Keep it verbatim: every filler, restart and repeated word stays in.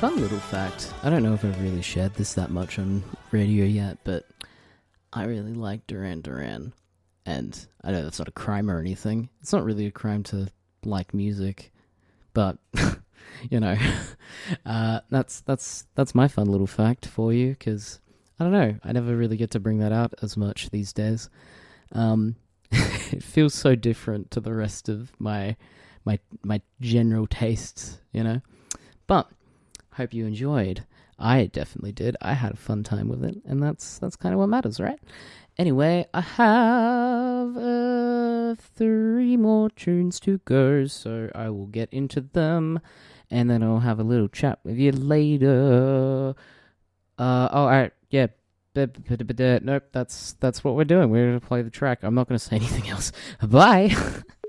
Fun little fact. I don't know if I've really shared this that much on radio yet, but I really like Duran Duran. And I know that's not a crime or anything. It's not really a crime to like music, but you know, uh, that's that's that's my fun little fact for you, because I don't know, I never really get to bring that out as much these days. Um, it feels so different to the rest of my my my general tastes, you know. But hope you enjoyed. I definitely did. I had a fun time with it, and that's that's kind of what matters, right? Anyway, I have uh, three more tunes to go, so I will get into them, and then I'll have a little chat with you later. Uh, oh, alright, yeah. Nope, that's that's what we're doing. We're going to play the track. I'm not going to say anything else. Bye!